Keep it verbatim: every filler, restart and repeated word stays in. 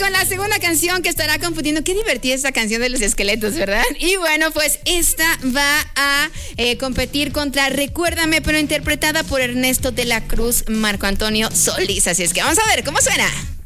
con la segunda canción que estará compitiendo. Qué divertida esta canción de Los Esqueletos, ¿verdad? Y bueno, pues esta va a eh, competir contra Recuérdame, pero interpretada por Ernesto de la Cruz, Marco Antonio Solís. Así es que vamos a ver cómo suena.